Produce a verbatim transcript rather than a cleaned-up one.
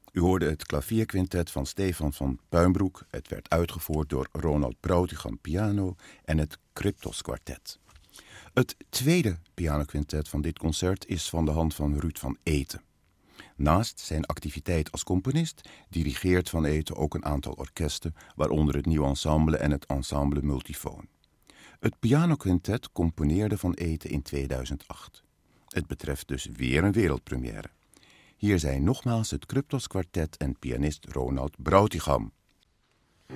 U hoorde het klavierquintet van Stefan van Puimbroek. Het werd uitgevoerd door Ronald Brautigam piano en het Cryptos kwartet. Het tweede pianoquintet van dit concert is van de hand van Ruud van Eeten. Naast zijn activiteit als componist dirigeert Van Eeten ook een aantal orkesten, waaronder het Nieuw Ensemble en het Ensemble Multifoon. Het pianoquintet componeerde Van Eeten in tweeduizend acht. Het betreft dus weer een wereldpremière. Hier zijn nogmaals het Cryptos kwartet en pianist Ronald Brautigam.